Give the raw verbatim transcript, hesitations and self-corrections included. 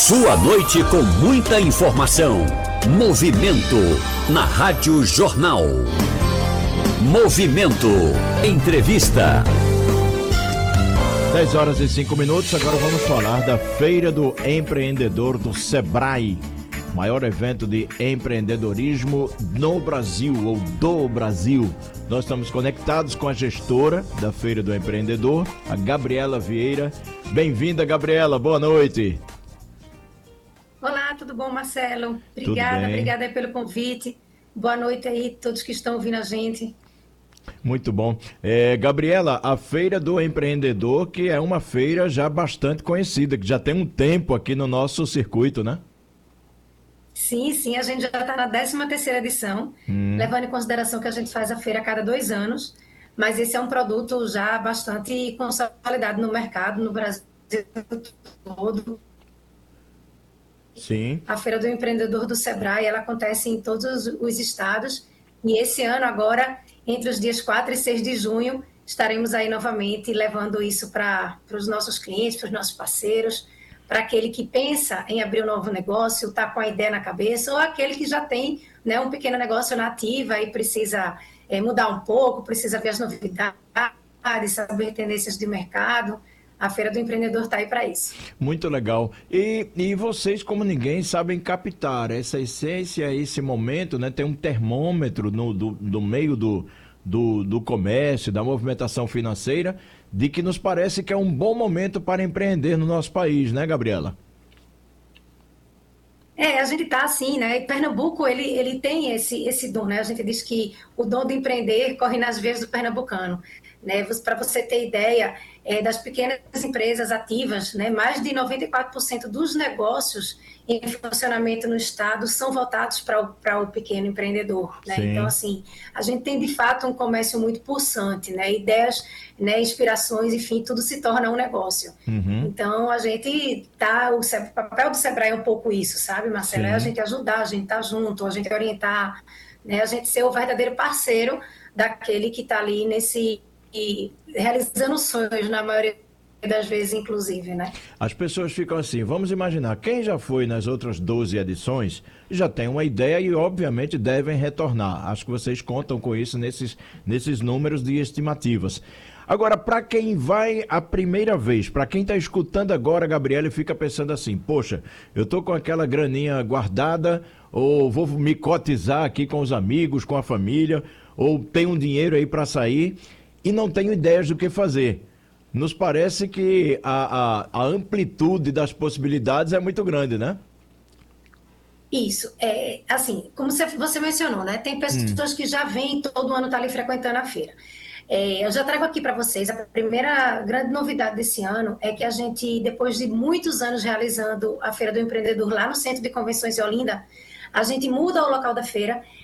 Sua noite com muita informação. Movimento na Rádio Jornal. Movimento. Entrevista. dez horas e cinco minutos, agora vamos falar da Feira do Empreendedor do Sebrae. Maior evento de empreendedorismo no Brasil, ou do Brasil. Nós estamos conectados com a gestora da Feira do Empreendedor, a Gabriela Vieira. Bem-vinda, Gabriela, boa noite. Olá, tudo bom, Marcelo? Obrigada, obrigada aí pelo convite. Boa noite aí a todos que estão ouvindo a gente. Muito bom. É, Gabriela, a Feira do Empreendedor, que é uma feira já bastante conhecida, que já tem um tempo aqui no nosso circuito, né? Sim, sim, a gente já está na décima terceira edição, hum. levando em consideração que a gente faz a feira a cada dois anos, mas esse é um produto já bastante consolidado no mercado, no Brasil todo. Sim. A Feira do Empreendedor do Sebrae, ela acontece em todos os estados, e esse ano agora, entre os dias quatro e seis de junho, estaremos aí novamente levando isso para os nossos clientes, para os nossos parceiros, para aquele que pensa em abrir um novo negócio, está com a ideia na cabeça, ou aquele que já tem, né, um pequeno negócio na ativa e precisa é, mudar um pouco, precisa ver as novidades, saber tendências de mercado. A Feira do Empreendedor está aí para isso. Muito legal. E, e vocês, como ninguém, sabem captar essa essência, esse momento, né? Tem um termômetro no do, do meio do, do, do comércio, da movimentação financeira, de que nos parece que é um bom momento para empreender no nosso país, né, Gabriela? É, a gente está assim, né? E Pernambuco, ele, ele tem esse, esse dom, né? A gente diz que o dom de empreender corre nas veias do pernambucano. Né? Para você ter ideia, é, das pequenas empresas ativas, né? Mais de noventa e quatro por cento dos negócios em funcionamento no estado são voltados para o, para o pequeno empreendedor. Né? Então, assim, a gente tem de fato um comércio muito pulsante, né? Ideias, né? Inspirações, enfim, tudo se torna um negócio. Uhum. Então, a gente tá, o, o papel do Sebrae é um pouco isso, sabe, Marcelo? Sim. É a gente ajudar, a gente estar tá junto, a gente orientar, né? A gente ser o verdadeiro parceiro daquele que está ali nesse... e realizando sonhos, na maioria das vezes, inclusive, né? As pessoas ficam assim, vamos imaginar, quem já foi nas outras doze edições, já tem uma ideia e, obviamente, devem retornar. Acho que vocês contam com isso nesses, nesses números de estimativas. Agora, para quem vai a primeira vez, para quem está escutando agora, Gabriela, e fica pensando assim, poxa, eu estou com aquela graninha guardada, ou vou me cotizar aqui com os amigos, com a família, ou tenho um dinheiro aí para sair... e não tenho ideias do que fazer. Nos parece que a, a, a amplitude das possibilidades é muito grande, né? Isso. É, assim, como você, você mencionou, né? Tem pessoas hum. que já vêm todo ano tá ali frequentando a feira. É, eu já trago aqui para vocês, a primeira grande novidade desse ano é que a gente, depois de muitos anos realizando a Feira do Empreendedor lá no Centro de Convenções de Olinda, a gente muda o local da feira